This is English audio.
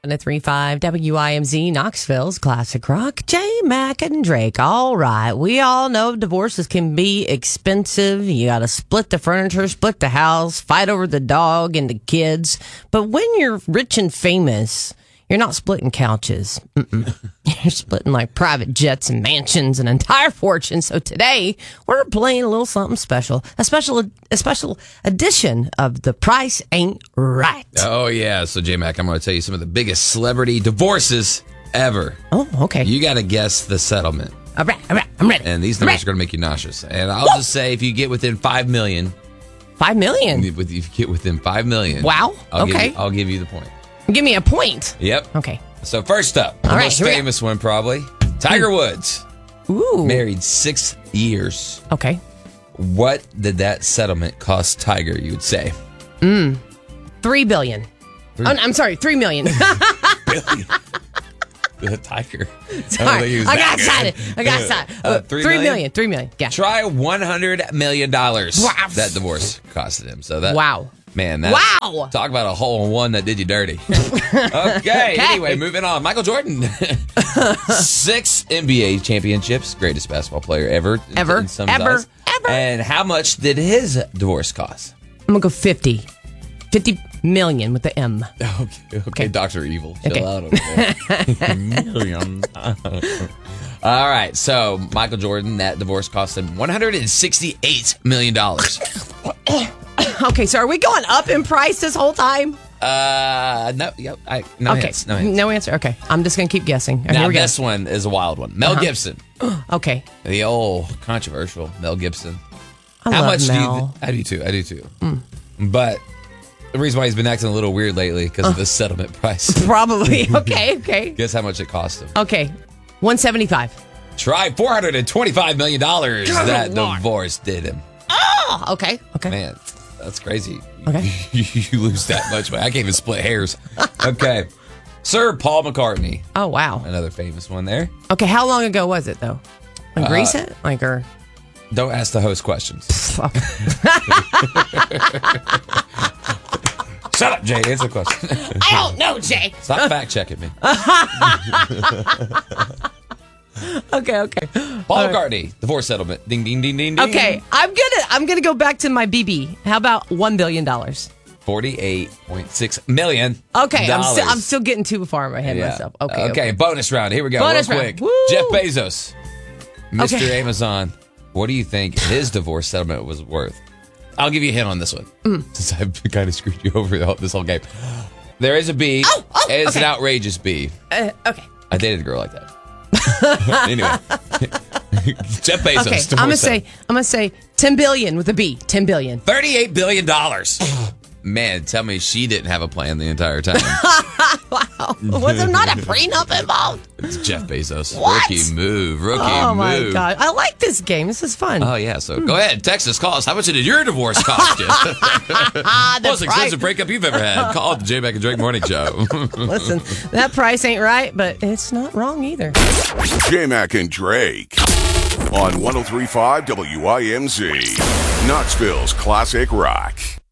103.5 WIMZ, Knoxville's Classic Rock. J, Mac, and Drake. All right. We all know divorces can be expensive. You got to split the furniture, split the house, fight over the dog and the kids. But when you're rich and famous, you're not splitting couches. You're splitting like private jets and mansions and entire fortunes. So today we're playing a little something special, a special edition of The Price Ain't Right. Oh yeah. So J-Mac, I'm going to tell you some of the biggest celebrity divorces ever. Oh, okay. You got to guess the settlement. All right. I'm ready. And these numbers are going to make you nauseous. And I'll just say, if you get within $5 million. $5 million? If you get within $5 million. Wow. I'll give you the point. Give me a point. Yep. Okay. So first up, the most famous one probably, Tiger Woods. Ooh. Married 6 years. Okay. What did that settlement cost Tiger, you would say? $3 billion. Oh, I'm sorry, $3 million. The Tiger. Sorry. I got excited. $3 million. Yeah. Try $100 million. Wow. That divorce costed him. So that. Wow. Man, wow. Talk about a hole in one that did you dirty. Okay, anyway, moving on. Michael Jordan. 6 NBA championships. Greatest basketball player ever. In some eyes. And how much did his divorce cost? I'm going to go 50. 50 million with the M. Okay. Dr. Evil. Chill out over there. Million. All right, so Michael Jordan, that divorce cost him $168 million. Okay, so are we going up in price this whole time? No. Hints. No answer. Okay, I'm just gonna keep guessing. Now this one is a wild one. Mel Gibson. Okay. The old controversial Mel Gibson. I love Mel. I do too. But the reason why he's been acting a little weird lately because of the settlement price. Probably. Okay. Guess how much it cost him? Okay, 175. Try $425 million. That divorce did him. Oh, okay. Man, that's crazy. Okay. You lose that much money. I can't even split hairs. Okay. Sir Paul McCartney. Oh, wow. Another famous one there. Okay, how long ago was it, though? Like recent? Don't ask the host questions. Shut up, Jay. Answer the question. I don't know, Jay. Stop fact-checking me. Okay. Paul McCartney, divorce settlement. Ding, ding, ding, ding, ding. Okay, I'm gonna go back to my BB. How about $1 billion? $48.6 million. Okay, I'm still getting too far ahead of myself. Okay. Bonus round. Here we go. Bonus real round. quick. Woo. Jeff Bezos, Mr. Okay. Amazon. What do you think his divorce settlement was worth? I'll give you a hint on this one, since I've kind of screwed you over this whole game. There is a B. It's an outrageous B. Okay. I dated a girl like that. Anyway, Jeff Bezos. Okay, I'm gonna say 10 billion with a B. 10 billion. $38 billion. Man, tell me she didn't have a plan the entire time. Wow. Was there not a prenup involved? It's Jeff Bezos. What? Rookie move. Oh my God. I like this game. This is fun. Oh, yeah. So go ahead. Text us. Call us. How much did your divorce cost you? Most expensive breakup you've ever had. Call the J-Mac and Drake Morning Show. Listen, that price ain't right, but it's not wrong either. J-Mac and Drake on 103.5 WIMZ, Knoxville's Classic Rock.